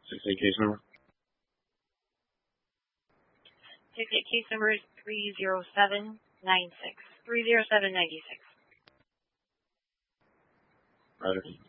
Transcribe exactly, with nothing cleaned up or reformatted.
six eight case number. six eight case number is three zero seven nine six. three zero seven nine six. Right.